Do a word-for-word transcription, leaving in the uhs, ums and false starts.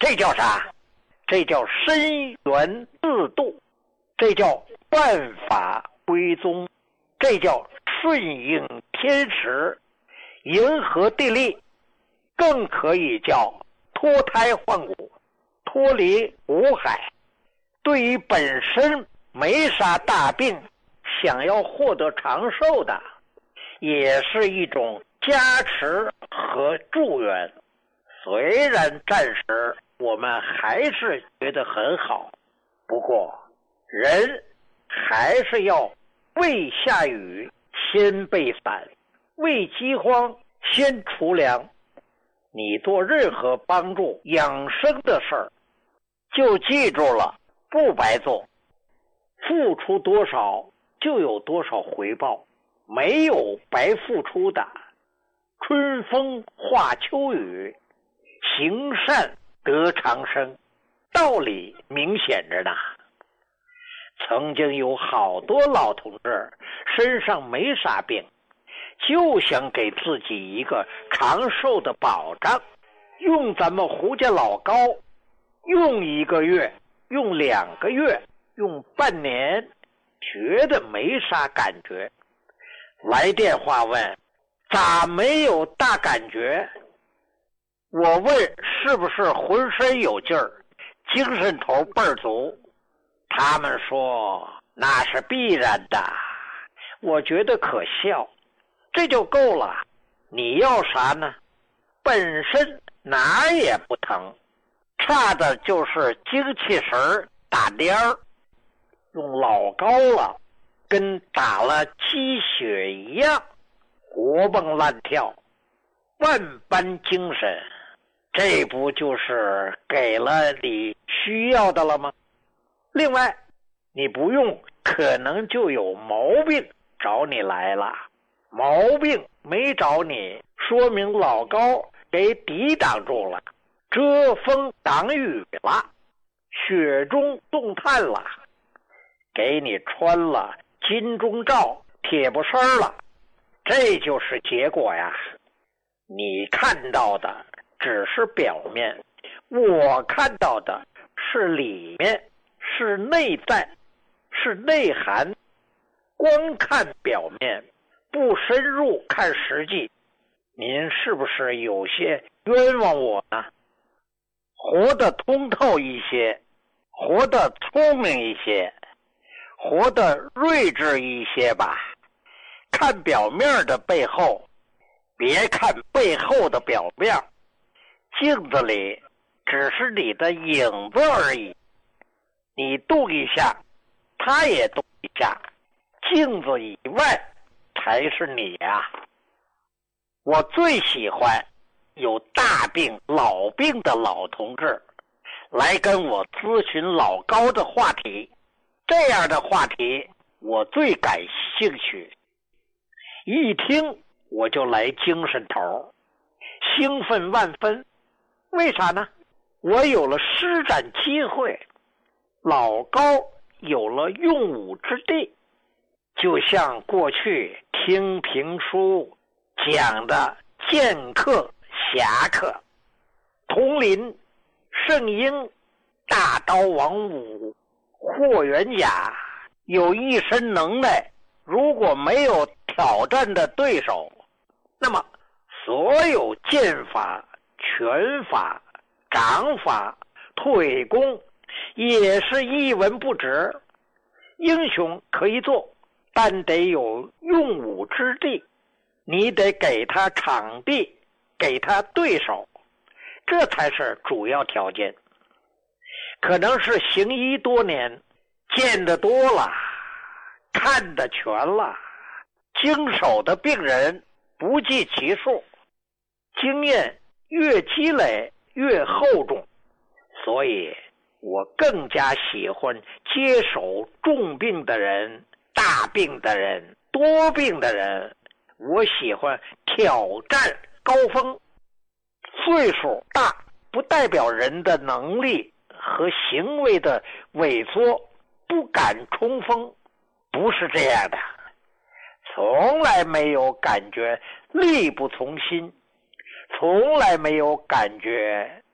这叫啥？这叫深圆自度，这叫万法归宗，这叫顺应天时，迎合地利，更可以叫脱胎换骨，脱离苦海。对于本身没啥大病，想要获得长寿的，也是一种加持和祝愿。虽然暂时我们还是觉得很好，不过人还是要未下雨先备伞，未饥荒先储粮。你做任何帮助养生的事儿，就记住了，不白做，付出多少就有多少回报，没有白付出的。春风化秋雨，行善得长生，道理明显着呢。曾经有好多老同志身上没啥病，就想给自己一个长寿的保障，用咱们胡家老高，用一个月，用两个月，用半年，觉得没啥感觉。来电话问咋没有大感觉？我问是不是浑身有劲儿，精神头倍儿足？他们说那是必然的。我觉得可笑，这就够了。你要啥呢？本身哪儿也不疼，差的就是精气神打颠儿，用老高了，跟打了鸡血一样，活蹦乱跳，万般精神。这不就是给了你需要的了吗？另外，你不用可能就有毛病找你来了，毛病没找你，说明老高给抵挡住了，遮风挡雨了，雪中送炭了，给你穿了金钟罩铁布衫了。这就是结果呀。你看到的只是表面，我看到的是里面，是内在，是内涵。光看表面，不深入看实际，您是不是有些冤枉我呢？活得通透一些，活得聪明一些，活得睿智一些吧。看表面的背后，别看背后的表面，镜子里只是你的影子而已，你动一下，它也动一下，镜子以外才是你呀。我最喜欢有大病老病的老同志来跟我咨询老高的话题，这样的话题我最感兴趣，一听我就来精神头，兴奋万分。为啥呢？我有了施展机会，老高有了用武之地。就像过去听评书讲的剑客侠客，佟林、圣婴、大刀王五、霍元甲有一身能耐，如果没有挑战的对手，那么所有剑法、拳法、掌法、腿功也是一文不值。英雄可以做，但得有用武之地，你得给他场地，给他对手，这才是主要条件。可能是行医多年，见得多了，看得全了，经手的病人不计其数，经验越积累越厚重，所以我更加喜欢接手重病的人、大病的人、多病的人。我喜欢挑战高峰。岁数大不代表人的能力和行为的萎缩不敢冲锋，不是这样的。从来没有感觉力不从心，从来没有感觉